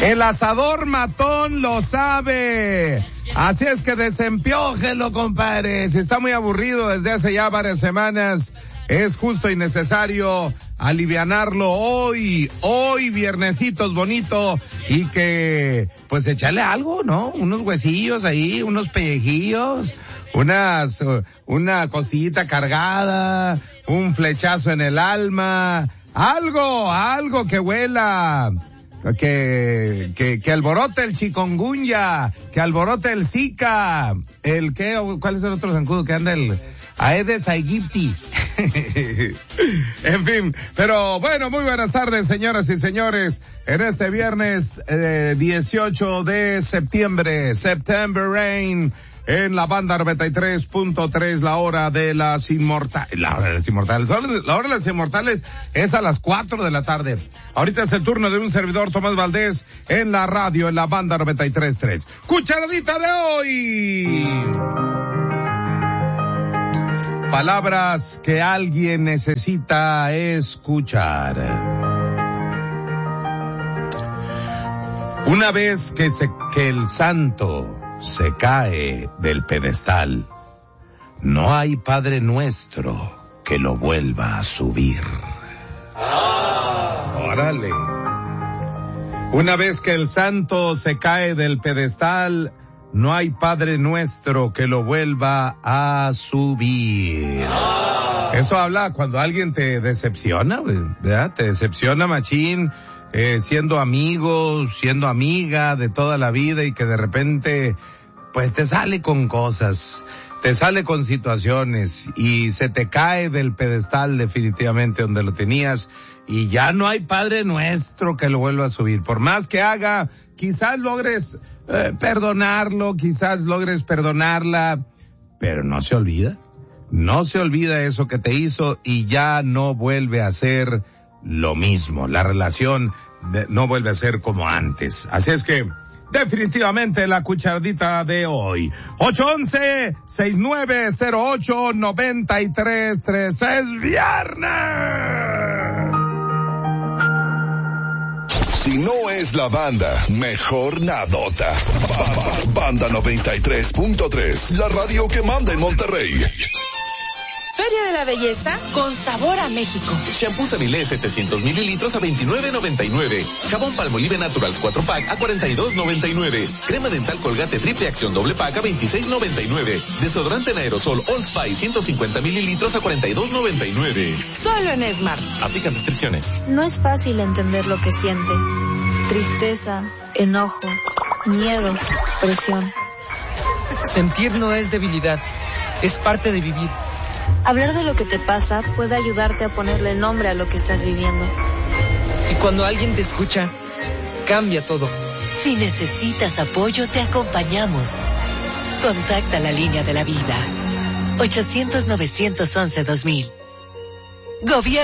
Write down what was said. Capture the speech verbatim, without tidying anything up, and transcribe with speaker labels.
Speaker 1: El asador matón lo sabe. Así es que desempiójelo, compadre. Si está muy aburrido desde hace ya varias semanas, es justo y necesario alivianarlo hoy, hoy viernesitos bonito, y que pues echarle algo, ¿no? Unos huesillos ahí, unos pellejillos, unas, una cosita cargada, un flechazo en el alma, algo, algo que huela. Que, que, que alborote el chikungunya, que alborote el Zika, el que, ¿cuál es el otro zancudo que anda? El Aedes aegypti. En fin, pero bueno, muy buenas tardes, señoras y señores, en este viernes eh, dieciocho de septiembre, September Rain, en la banda noventa y tres punto tres, la hora de las inmortales, la hora de las inmortales, la hora de las inmortales es a las cuatro de la tarde. Ahorita es el turno de un servidor, Tomás Valdés, en la radio, en la banda noventa y tres punto tres. Cucharadita de hoy. Palabras que alguien necesita escuchar. Una vez que se, que el santo se cae del pedestal, no hay Padre Nuestro que lo vuelva a subir. ¡Ah! ¡Órale! Una vez que el santo se cae del pedestal, no hay Padre Nuestro que lo vuelva a subir. ¡Ah! Eso habla cuando alguien te decepciona, ¿verdad? Te decepciona, machín. Eh, siendo amigos, siendo amiga de toda la vida, y que de repente pues te sale con cosas, te sale con situaciones y se te cae del pedestal definitivamente donde lo tenías, y ya no hay Padre Nuestro que lo vuelva a subir. Por más que haga, quizás logres eh, perdonarlo, quizás logres perdonarla, pero no se olvida, no se olvida eso que te hizo, y ya no vuelve a ser lo mismo. La relación de, no vuelve a ser como antes. Así es que definitivamente la cucharadita de hoy. ocho once, sesenta y nueve cero ocho, noventa y tres trece. Es viernes.
Speaker 2: Si no es la banda, mejor nadota. Banda noventa y tres punto tres, la radio que manda en Monterrey.
Speaker 3: Feria de la Belleza con sabor a México.
Speaker 4: Shampoo Savilé setecientos mililitros a veintinueve noventa y nueve. Jabón Palmolive Naturals cuatro pack a cuarenta y dos noventa y nueve. Crema dental Colgate triple acción doble pack a veintiséis noventa y nueve. Desodorante en aerosol Old Spice ciento cincuenta mililitros a cuarenta y dos noventa y nueve.
Speaker 3: Solo en Smart.
Speaker 4: Aplican restricciones.
Speaker 5: No es fácil entender lo que sientes. Tristeza, enojo, miedo, presión.
Speaker 6: Sentir no es debilidad, es parte de vivir.
Speaker 5: Hablar de lo que te pasa puede ayudarte a ponerle nombre a lo que estás viviendo.
Speaker 6: Y cuando alguien te escucha, cambia todo.
Speaker 7: Si necesitas apoyo, te acompañamos. Contacta la línea de la vida. ochocientos, novecientos once, dos mil. Gobierno